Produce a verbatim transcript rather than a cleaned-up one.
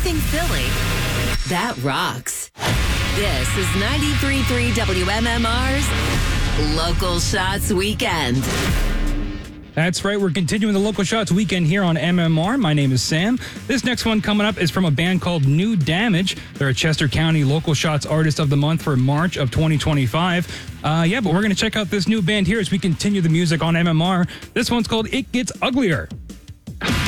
anything Philly, that rocks. This is ninety-three point three W M M R's Local Shots Weekend. That's right. We're continuing the Local Shots Weekend here on M M R. My name is Sam. This next one coming up is from a band called New Damage. They're a Chester County Local Shots Artist of the Month for March of twenty twenty-five. Uh, yeah, but we're going to check out this new band here as we continue the music on M M R. This one's called It Gets Uglier.